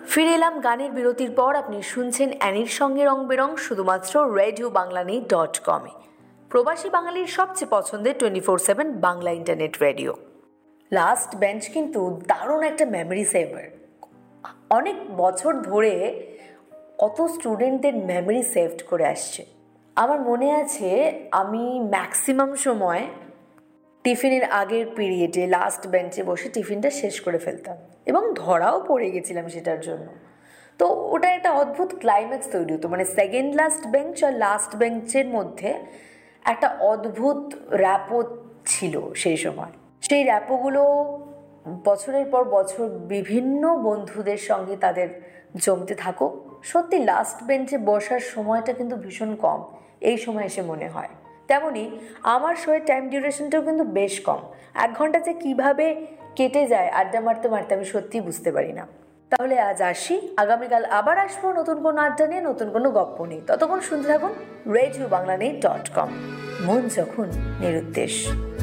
ফিরে এলাম গানের বিরতির পর। আপনি শুনছেন অ্যানির সঙ্গে রং বেরং, শুধুমাত্র RadioBangla.com-এ, প্রবাসী বাঙালির সবচেয়ে পছন্দের 24/7 Bangla internet radio. Last bench কিন্তু দারুণ একটা মেমরি সেভার। অনেক বছর ধরে কত স্টুডেন্টদের মেমরি সেভড করে আসছে। আমার মনে আছে আমি ম্যাক্সিমাম সময় টিফিনের আগের পিরিয়ডে লাস্ট বেঞ্চে বসে টিফিনটা শেষ করে ফেলতাম এবং ধরাও পড়ে গেছিলাম সেটার জন্য। তো ওটা একটা অদ্ভুত ক্লাইম্যাক্স তৈরি হতো, মানে সেকেন্ড লাস্ট বেঞ্চ আর লাস্ট বেঞ্চের মধ্যে একটা অদ্ভুত র্যাপো ছিল সেই সময়। সেই র্যাপোগুলো বছরের পর বছর বিভিন্ন বন্ধুদের সঙ্গে তাদের জমতে থাকো। সত্যি লাস্ট বেঞ্চে বসার সময়টা কিন্তু ভীষণ কম এই সময় এসে মনে হয়। তেমনই আমার শোয়ের টাইম ডিউরেশনটাও কিন্তু বেশ কম। 1 ঘন্টা যে কীভাবে কেটে যায় আড্ডা মারতে মারতে আমি সত্যিই বুঝতে পারি না। তাহলে আজ আসি, আগামীকাল আবার আসবো নতুন কোনো আড্ডা নিয়ে, নতুন কোনো গপ্প নিয়ে। ততক্ষণ শুনতে থাকুন RadioBangla.com, মন যখন নিরুদ্দেশ।